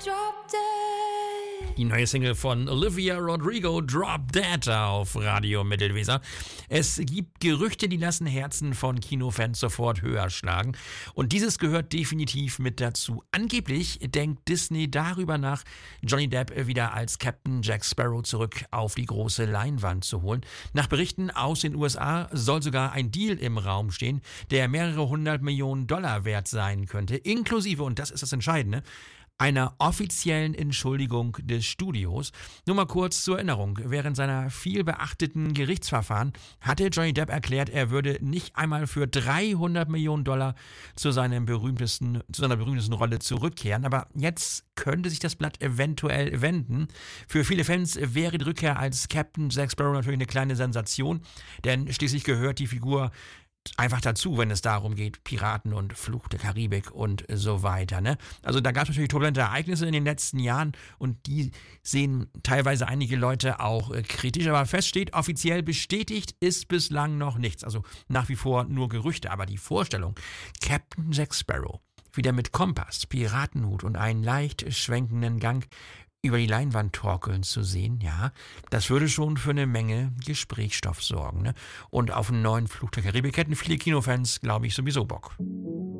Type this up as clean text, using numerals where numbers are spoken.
Die neue Single von Olivia Rodrigo, Drop Dead, auf Radio Mittelweser. Es gibt Gerüchte, die lassen Herzen von Kinofans sofort höher schlagen. Und dieses gehört definitiv mit dazu. Angeblich denkt Disney darüber nach, Johnny Depp wieder als Captain Jack Sparrow zurück auf die große Leinwand zu holen. Nach Berichten aus den USA soll sogar ein Deal im Raum stehen, der mehrere 100 Millionen Dollar wert sein könnte, inklusive, und das ist das Entscheidende, einer offiziellen Entschuldigung des Studios. Nur mal kurz zur Erinnerung. Während seiner viel beachteten Gerichtsverfahren hatte Johnny Depp erklärt, er würde nicht einmal für 300 Millionen Dollar zu seiner berühmtesten Rolle zurückkehren. Aber jetzt könnte sich das Blatt eventuell wenden. Für viele Fans wäre die Rückkehr als Captain Jack Sparrow natürlich eine kleine Sensation, denn schließlich gehört die Figur einfach dazu, wenn es darum geht, Piraten und Fluch der Karibik und so weiter. Ne? Also da gab es natürlich turbulente Ereignisse in den letzten Jahren und die sehen teilweise einige Leute auch kritisch. Aber fest steht, offiziell bestätigt ist bislang noch nichts. Also nach wie vor nur Gerüchte. Aber die Vorstellung, Captain Jack Sparrow wieder mit Kompass, Piratenhut und einen leicht schwenkenden Gang über die Leinwand torkeln zu sehen, ja, das würde schon für eine Menge Gesprächsstoff sorgen. Ne? Und auf einen neuen Fluch der Karibik hätten viele Kinofans, glaube ich, sowieso Bock.